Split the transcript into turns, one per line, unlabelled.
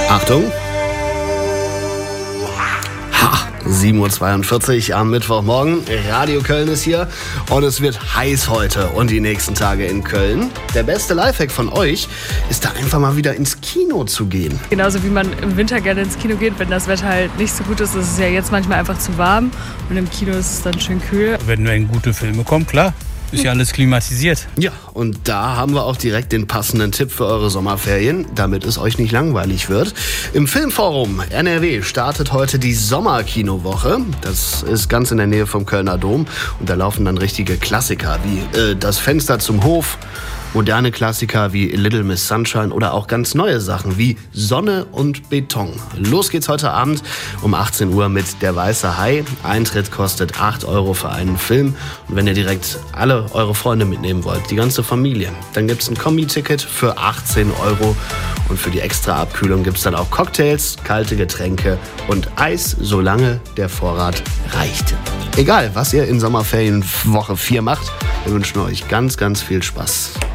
Achtung. 7:42 Uhr am Mittwochmorgen. Radio Köln ist hier und es wird heiß heute und die nächsten Tage in Köln. Der beste Lifehack von euch ist da einfach mal wieder ins Kino zu gehen.
Genauso wie man im Winter gerne ins Kino geht, wenn das Wetter halt nicht so gut ist, ist es ja jetzt manchmal einfach zu warm und im Kino ist es dann schön kühl.
Wenn gute Filme kommen, klar. Ist ja alles klimatisiert.
Ja, und da haben wir auch direkt den passenden Tipp für eure Sommerferien, damit es euch nicht langweilig wird. Im Filmforum NRW startet heute die Sommerkinowoche. Das ist ganz in der Nähe vom Kölner Dom. Und da laufen dann richtige Klassiker wie Das Fenster zum Hof, moderne Klassiker wie Little Miss Sunshine oder auch ganz neue Sachen wie Sonne und Beton. Los geht's heute Abend um 18 Uhr mit Der Weiße Hai. Eintritt kostet 8 € für einen Film. Und wenn ihr direkt alle eure Freunde mitnehmen wollt, die ganze Familie, dann gibt's ein Kombi-Ticket für 18 €. Und für die extra Abkühlung gibt's dann auch Cocktails, kalte Getränke und Eis, solange der Vorrat reicht. Egal, was ihr in Sommerferien Woche 4 macht, wir wünschen euch ganz, ganz viel Spaß.